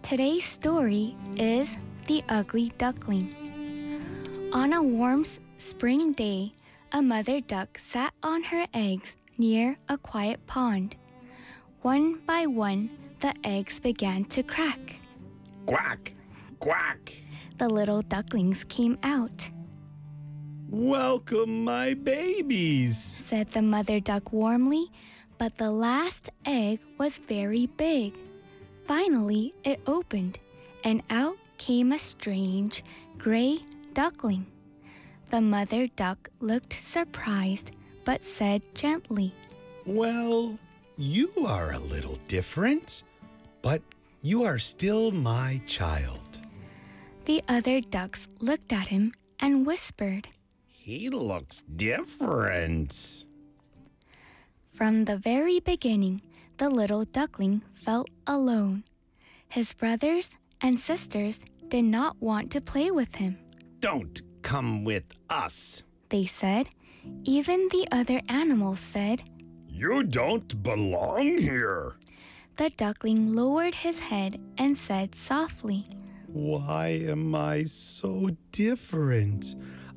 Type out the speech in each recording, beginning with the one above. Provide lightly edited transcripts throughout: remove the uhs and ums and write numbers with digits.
Today's story is The Ugly Duckling. On a warm spring day, a mother duck sat on her eggs near a quiet pond. One by one, the eggs began to crack. Quack! Quack! The little ducklings came out, Welcome, my babies! said the mother duck warmly, but the last egg was very big. Finally, it opened, and out came a strange, gray duckling. The mother duck looked surprised, but said gently, Well, you are a little different, but you are still my child. The other ducks looked at him and whispered. He looks different. From the very beginning, the little duckling felt alone. His brothers and sisters did not want to play with him, Don't come with us. they said. Even the other animals said. You don't belong here. The duckling lowered his head and said softly, Why am I so different?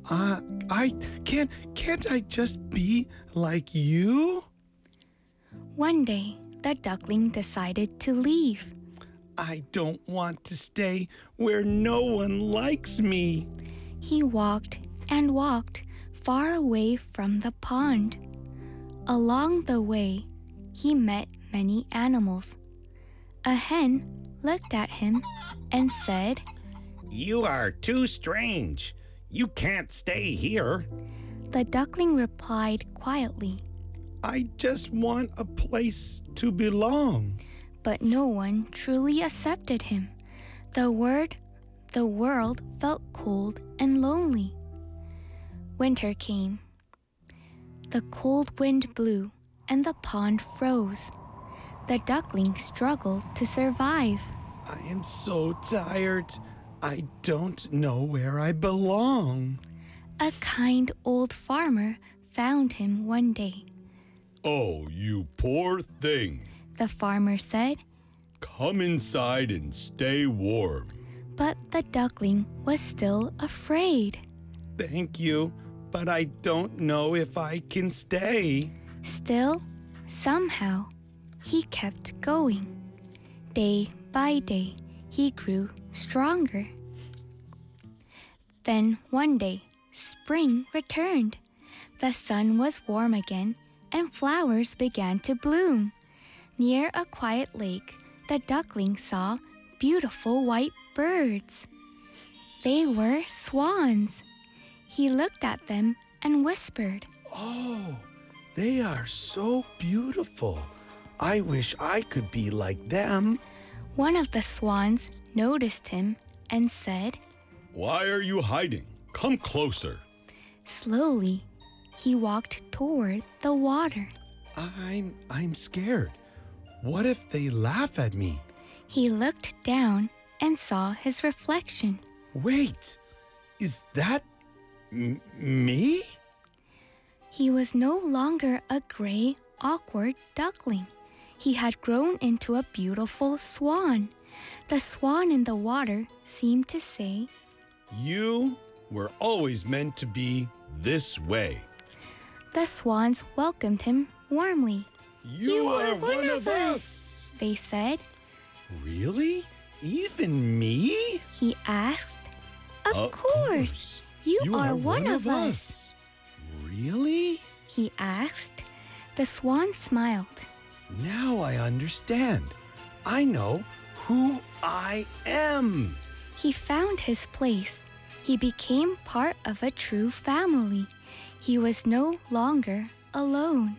Can't I just be like you? One day, the duckling decided to leave. I don't want to stay where no one likes me. He walked and walked far away from the pond. Along the way, he met many animals. A hen looked at him and said, You are too strange. You can't stay here. The duckling replied quietly, I just want a place to belong. but no one truly accepted him. The world felt cold and lonely. Winter came. The cold wind blew and the pond froze. The duckling struggled to survive. I am so tired. I don't know where I belong. A kind old farmer found him one day. Oh, you poor thing. The farmer said, Come inside and stay warm. but the duckling was still afraid. Thank you, but I don't know if I can stay. Still, somehow, he kept going. Day by day, he grew stronger. Then one day, spring returned. The sun was warm again, and flowers began to bloom. Near a quiet lake, the duckling saw beautiful white birds. They were swans. He looked at them and whispered, Oh, they are so beautiful. I wish I could be like them. One of the swans noticed him and said, Why are you hiding? Come closer. Slowly, he walked toward the water. I'm scared. What if they laugh at me? He looked down and saw his reflection. Wait, is that me? He was no longer a gray, awkward duckling. He had grown into a beautiful swan. The swan in the water seemed to say, You were always meant to be this way. The swans welcomed him warmly. You are one of us. They said. Really? Even me? He asked. Of course. You are one of us. Really? He asked. The swan smiled. Now I understand. I know who I am. He found his place. He became part of a true family. He was no longer alone.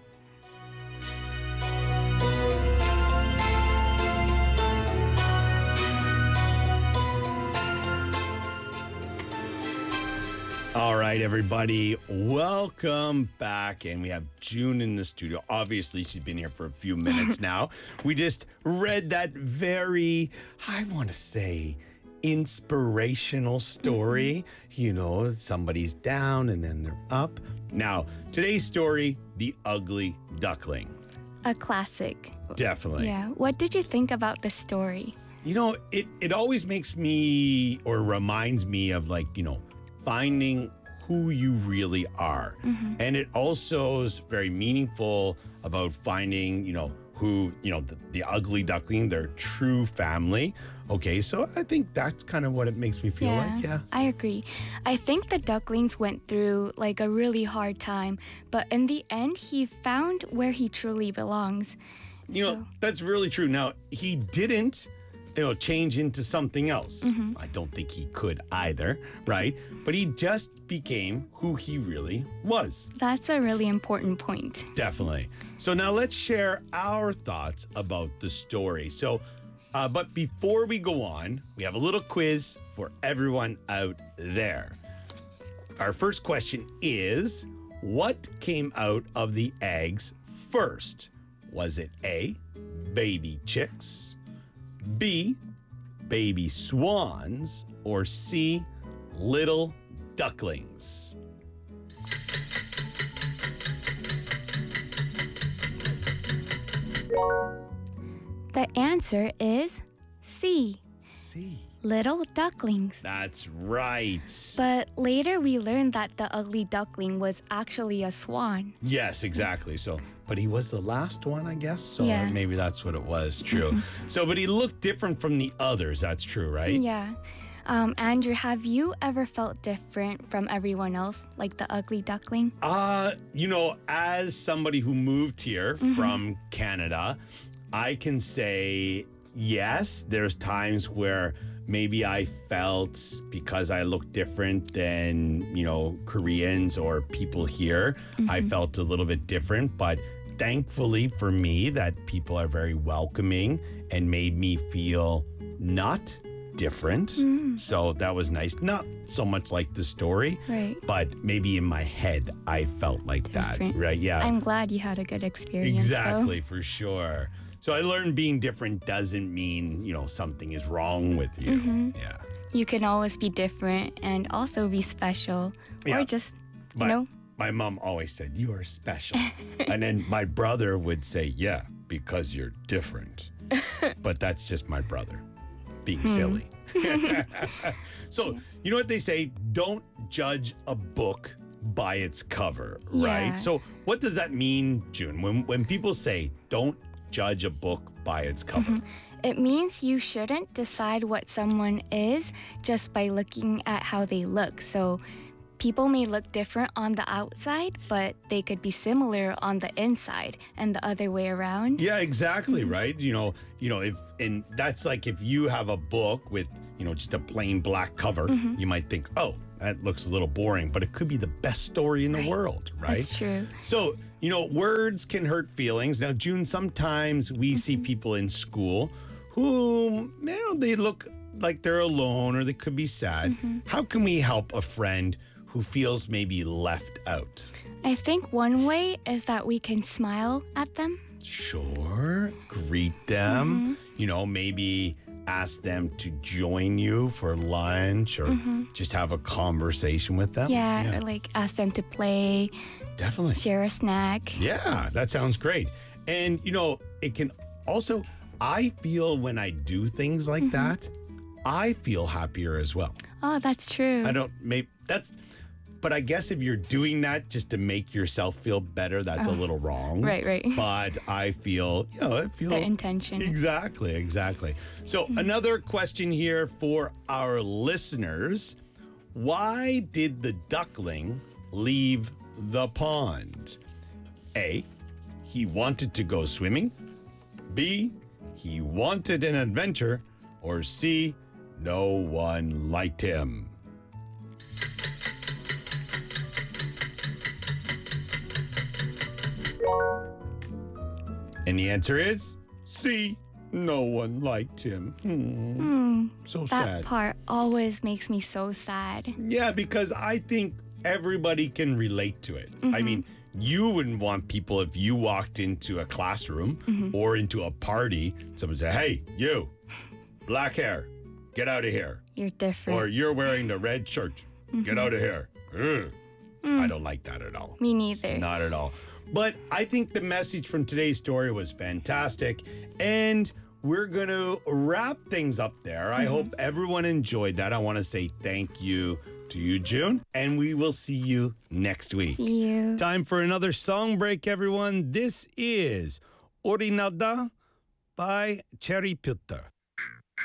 All right, everybody, welcome back. And we have June in the studio. Obviously, she's been here for a few minutes now. We just read that very, I want to say, inspirational story. You know, somebody's down and then they're up. Now, today's story, The Ugly Duckling. A classic. Definitely. Yeah. What did you think about the story? It always makes me or reminds me of like, finding who you really are. And it also is very meaningful about finding, who, the ugly duckling, their true family. Okay, so I think that's kind of what it makes me feel like. Yeah. I agree. I think the ducklings went through like a really hard time, but in the end, he found where he truly belongs. That's really true. Now, he didn't, change into something else. I don't think he could either, right? But he just became who he really was. That's a really important point. Definitely. So now let's share our thoughts about the story. So, but before we go on, we have a little quiz for everyone out there. Our first question is, what came out of the eggs first? Was it A, baby chicks, B, baby swans, or C, little ducklings? The answer is C, C. little ducklings. That's right. But later we learned that the ugly duckling was actually a swan. Yes, exactly. So, but he was the last one, I guess. So Yeah. maybe that's what it was. True. So, but he looked different from the others. That's true, right? Yeah. Andrew, have you ever felt different from everyone else, like the ugly duckling? As somebody who moved here from Canada, I can say yes, there's times where maybe I felt because I look different than, Koreans or people here, I felt a little bit different. But thankfully for me, that people are very welcoming and made me feel not different. So that was nice. Not so much like the story, Right. but maybe in my head, I felt like Different. that. Right. Yeah. I'm glad you had a good experience. Exactly, for sure. So I learned being different doesn't mean, something is wrong with you. Yeah. You can always be different and also be special. Yeah. Or just, My mom always said, you are special. And then my brother would say, yeah, because you're different. But that's just my brother being silly. So, you know what they say? Don't judge a book by its cover, right? Yeah. So what does that mean, June? When people say don't judge a book by its cover. It means you shouldn't decide what someone is just by looking at how they look. So people may look different on the outside, but they could be similar on the inside and the other way around. Yeah, exactly, right? And that's like if you have a book with, just a plain black cover, you might think, oh, that looks a little boring, but it could be the best story in the world, right? That's true. So, words can hurt feelings. Now, June, sometimes we see people in school who, they look like they're alone or they could be sad. How can we help a friend who feels maybe left out? I think one way is that we can smile at them. Sure. Greet them. Maybe ask them to join you for lunch or just have a conversation with them. Yeah, or like ask them to play, Definitely. share a snack. Yeah, that sounds great. And, it can also, I feel when I do things like that, I feel happier as well. Oh, that's true. But I guess if you're doing that just to make yourself feel better, that's a little wrong. Right. But I feel, The intention. Exactly. So another question here for our listeners. Why did the duckling leave the pond? A, he wanted to go swimming. B, he wanted an adventure. Or C, no one liked him. And the answer is C. No one liked him. So That sad. part always makes me so sad. Yeah, because I think everybody can relate to it. I mean, you wouldn't want people if you walked into a classroom or into a party, someone say, hey, you, black hair, get out of here. You're different. Or you're wearing the red shirt, get out of here. Ugh. I don't like that at all. Me neither. Not at all. But I think the message from today's story was fantastic. And we're going to wrap things up there. I hope everyone enjoyed that. I want to say thank you to you, June, and we will see you next week. See you. Time for another song break, everyone. This is Orinada by Cherry Pilter.